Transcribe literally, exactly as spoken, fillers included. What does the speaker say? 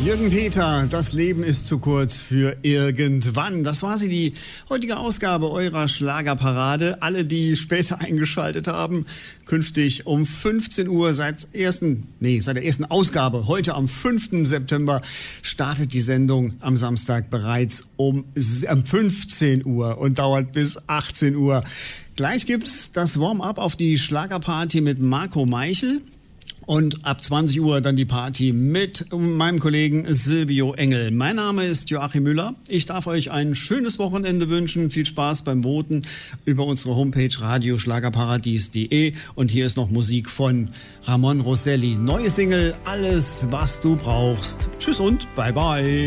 Jürgen Peter, das Leben ist zu kurz für irgendwann. Das war sie, die heutige Ausgabe eurer Schlagerparade. Alle, die später eingeschaltet haben, künftig um fünfzehn Uhr seit ersten, nee, seit der ersten Ausgabe, heute am fünften September, startet die Sendung am Samstag bereits um fünfzehn Uhr und dauert bis achtzehn Uhr. Gleich gibt's das Warm-up auf die Schlagerparty mit Marco Meichel. Und ab zwanzig Uhr dann die Party mit meinem Kollegen Silvio Engel. Mein Name ist Joachim Müller. Ich darf euch ein schönes Wochenende wünschen. Viel Spaß beim Voten über unsere Homepage radioschlagerparadies punkt de. Und hier ist noch Musik von Ramon Rosselli. Neue Single, alles was du brauchst. Tschüss und bye bye.